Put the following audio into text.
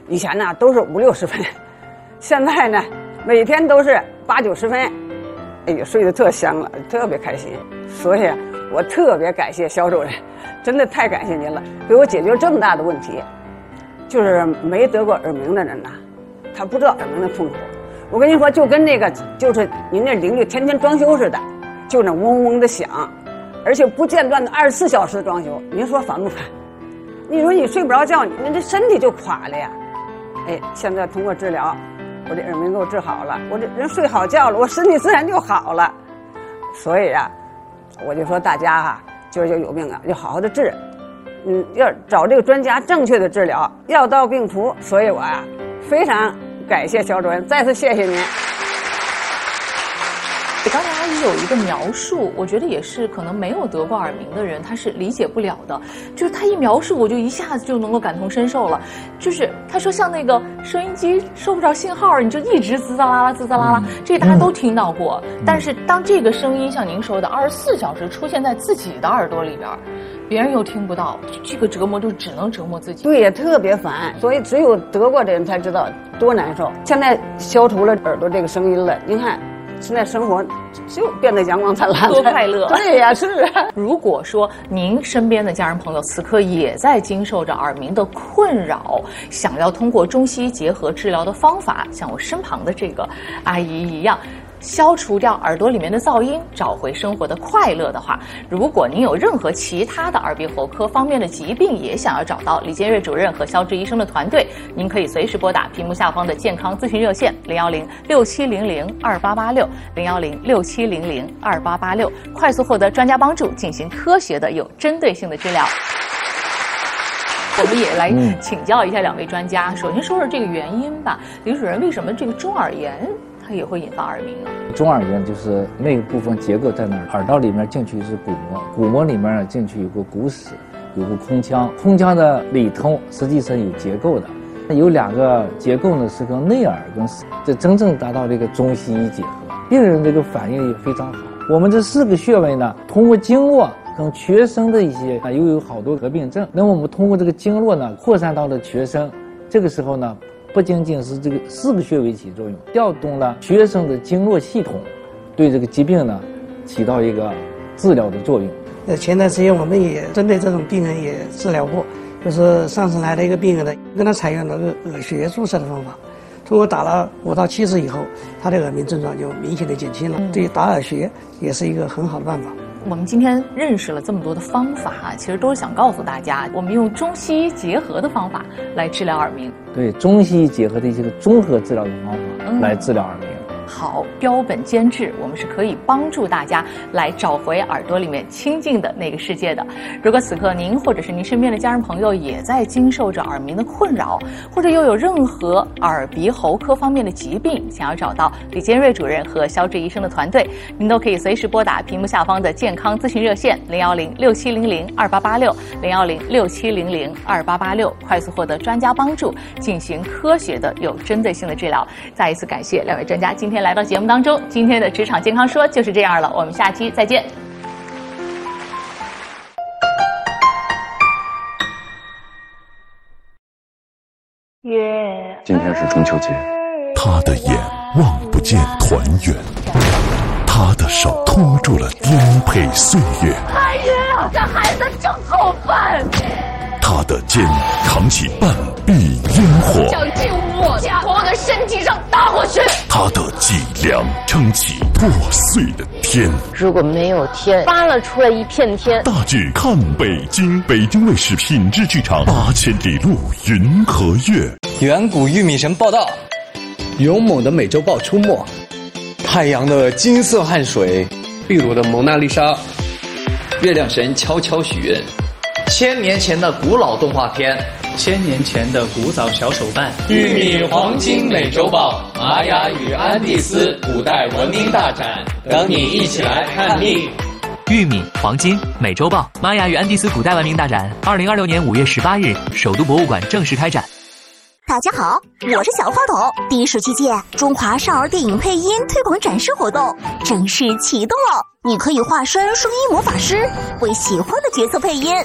以前呢都是5、60分，现在呢每天都是8、90分，哎呀，睡得特香了，特别开心。所以我特别感谢肖主任，真的太感谢您了，给我解决这么大的问题。就是没得过耳鸣的人呐，他不知道耳鸣的痛苦。我跟您说，就跟那个就是您那邻居天天装修似的，就那嗡嗡的响，而且不间断的24小时装修，您说烦不烦？你说你睡不着觉，你这身体就垮了呀。哎，现在通过治疗，我这耳鸣给我治好了，我这人睡好觉了，我身体自然就好了。所以啊，我就说大家哈，就是有病啊，要好好的治。要找这个专家正确的治疗，药到病除。所以我啊，非常感谢肖主任，再次谢谢您。 刚才阿姨有一个描述，我觉得也是可能没有得过耳鸣的人他是理解不了的，就是他一描述我就一下子就能够感同身受了。就是他说像那个收音机收不着信号，你就一直滋滋啦啦滋滋啦啦，这大家都听到过。但是当这个声音像您说的24小时出现在自己的耳朵里边，别人又听不到，这个折磨就只能折磨自己。 对呀，特别烦。所以只有得过的人才知道多难受。现在消除了耳朵这个声音了，您看现在生活就变得阳光灿烂， 多快乐。 对呀，是啊。 如果说您身边的家人朋友此刻也在经受着耳鸣的困扰，想要通过中西医结合治疗的方法，像我身旁的这个阿姨一样，消除掉耳朵里面的噪音，找回生活的快乐的话，如果您有任何其他的耳鼻喉科方面的疾病，也想要找到李建瑞主任和肖志医生的团队，您可以随时拨打屏幕下方的健康咨询热线010-6700-2886，010-6700-2886，快速获得专家帮助，进行科学的有针对性的治疗。我们也来请教一下两位专家，首先说说这个原因吧。李主任，为什么这个中耳炎它也会引发耳鸣呢？ 中耳炎就是那个部分结构在哪儿？耳道里面进去是鼓膜，鼓膜里面呢进去有个鼓室，有个空腔，空腔的里头实际上有结构的。有2个结构呢是跟内耳跟这真正达到这个中西医结合，病人这个反应也非常好。我们这4个穴位呢，通过经络跟全身的一些又有好多合并症，那么我们通过这个经络呢扩散到了全身，这个时候呢不仅仅是这个4个穴位起作用，调动了全身的经络系统，对这个疾病呢起到一个治疗的作用。 前段时间我们也针对这种病人也治疗过，就是上次来的一个病人呢，跟他采用了个耳穴注射的方法，通过打了5到7次以后，他的耳鸣症状就明显的减轻了。对于打耳穴也是一个很好的办法。 我们今天认识了这么多的方法，其实都是想告诉大家，我们用中西医结合的方法来治疗耳鸣。 对，中西医结合的一些个综合治疗的方法来治疗耳鸣。 好，标本兼治，我们是可以帮助大家来找回耳朵里面清净的那个世界的。如果此刻您或者是您身边的家人朋友也在经受着耳鸣的困扰，或者又有任何耳鼻喉科方面的疾病，想要找到李建瑞主任和肖志医生的团队，您都可以随时拨打屏幕下方的健康咨询热线010-6700-2886，010-6700-2886，快速获得专家帮助，进行科学的有针对性的治疗。再一次感谢2位专家今天来到节目当中，今天的职场健康说就是这样了，我们下期再见。 今天是中秋节， 他的眼望不见团圆，他的手托住了颠沛岁月。 哎呀，这孩子真好办！ 他的肩扛起半壁烟火， 想进我家，从我的身体上打过去。 他的脊梁撑起破碎的天。 如果没有天，扒拉出来一片天。 大剧看北京，北京卫视品质剧场8000里路云和月。 远古玉米神报道， 勇猛的美洲豹出没， 太阳的金色汗水， 秘鲁的蒙娜丽莎， 月亮神悄悄许愿，1000年前的古老动画片 ，1000年前的古早小手办， 玉米黄金美洲豹，玛雅与安第斯古代文明大展，等你一起来看腻。 玉米黄金美洲豹，玛雅与安第斯古代文明大展，2026年5月18日，首都博物馆正式开展。 大家好，我是小花筒。第17届中华少儿电影配音推广展示活动正式启动了，你可以化身声音魔法师，为喜欢的角色配音，